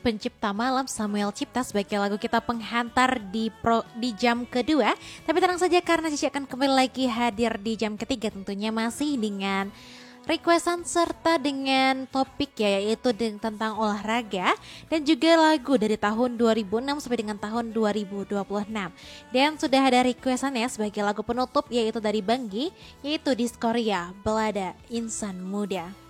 pencipta malam Samuel Cipta sebagai lagu kita penghantar di jam kedua. Tapi tenang saja karena Cici akan kembali lagi hadir di jam ketiga tentunya masih dengan requestan serta dengan topik ya, yaitu tentang olahraga dan juga lagu dari tahun 2006 sampai dengan tahun 2026. Dan sudah ada requestan ya sebagai lagu penutup yaitu dari Banggi, yaitu Diskoria Balada Insan Muda.